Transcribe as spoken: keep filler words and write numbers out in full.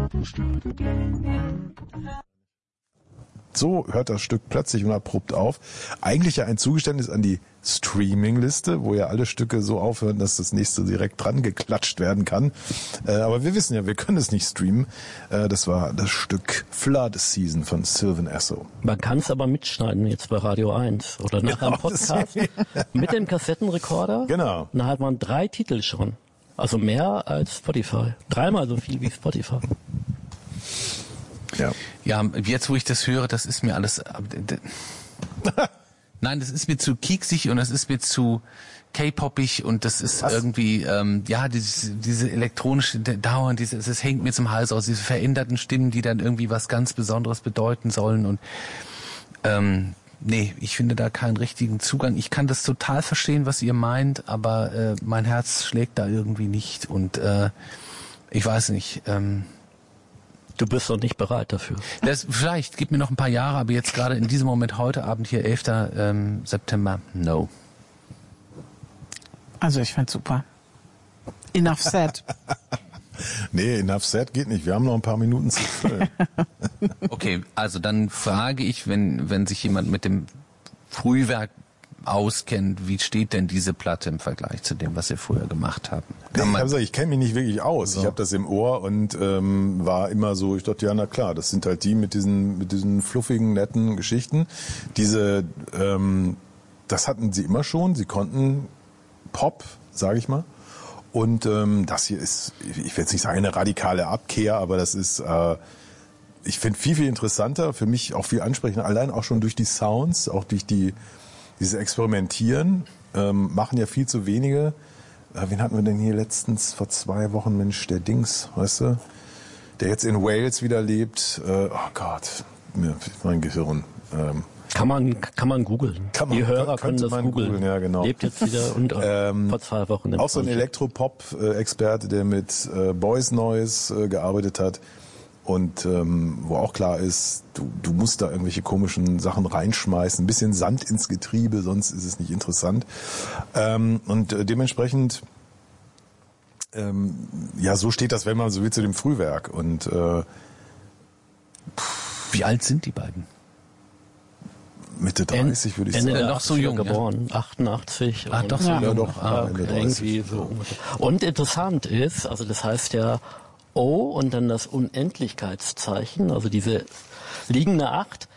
So hört das Stück plötzlich und abrupt auf. Eigentlich ja ein Zugeständnis an die Streaming-Liste, wo ja alle Stücke so aufhören, dass das nächste direkt dran geklatscht werden kann. Äh, aber wir wissen ja, wir können es nicht streamen. Äh, das war das Stück Flood Season von Sylvan Esso. Man kann es aber mitschneiden jetzt bei Radio eins oder nach einem Podcast mit dem Kassettenrekorder. Genau. Dann hat man drei Titel schon. Also mehr als Spotify. Dreimal so viel wie Spotify. Ja. Ja, jetzt wo ich das höre, das ist mir alles... Nein, das ist mir zu kieksig und das ist mir zu K-poppig und das ist Was? irgendwie, ähm, ja, diese, diese elektronische Dauer, diese, es hängt mir zum Hals aus, diese veränderten Stimmen, die dann irgendwie was ganz Besonderes bedeuten sollen und ähm, nee, ich finde da keinen richtigen Zugang. Ich kann das total verstehen, was ihr meint, aber äh, mein Herz schlägt da irgendwie nicht und äh, ich weiß nicht, ähm, du bist doch nicht bereit dafür. Das, vielleicht, gib mir noch ein paar Jahre, aber jetzt gerade in diesem Moment, heute Abend hier, elfter Ähm, September, no. Also ich find's super. Enough said. Nee, enough said geht nicht. Wir haben noch ein paar Minuten zu füllen. Okay, also dann frage ich, wenn, wenn sich jemand mit dem Frühwerk auskennt, wie steht denn diese Platte im Vergleich zu dem, was Sie vorher gemacht haben? Ich, also, ich kenne mich nicht wirklich aus. So. Ich habe das im Ohr und ähm, war immer so, ich dachte, ja, na klar, das sind halt die mit diesen mit diesen fluffigen, netten Geschichten. Diese, ähm, das hatten sie immer schon. Sie konnten Pop, sage ich mal. Und ähm, das hier ist, ich will jetzt nicht sagen eine radikale Abkehr, aber das ist, äh, ich finde viel, viel interessanter, für mich auch viel ansprechender, allein auch schon durch die Sounds, auch durch die dieses Experimentieren, ähm, machen ja viel zu wenige. Äh, wen hatten wir denn hier letztens vor zwei Wochen? Mensch, der Dings, weißt du? Der jetzt in Wales wieder lebt. Äh, oh Gott, mein Gehirn. Ähm, kann man kann man googeln. Kann man, Die Hörer können das googeln. Ja, genau. Lebt jetzt wieder unter ähm, vor zwei Wochen. Auch so ein Elektropop-Experte, der mit äh, Boys Noise äh, gearbeitet hat. Und ähm, wo auch klar ist, du, du musst da irgendwelche komischen Sachen reinschmeißen, ein bisschen Sand ins Getriebe, sonst ist es nicht interessant. Ähm, und äh, dementsprechend, ähm, ja, so steht das, wenn man so will, zu dem Frühwerk. Und äh, wie alt sind die beiden? Mitte dreißig würde ich Ende sagen. Der noch so jung geboren, ja. achtundachtzig. Ach, doch so ja, jung. Doch, ah, Ende irgendwie so. Und interessant ist, also das heißt ja O und dann das Unendlichkeitszeichen, also diese liegende Acht,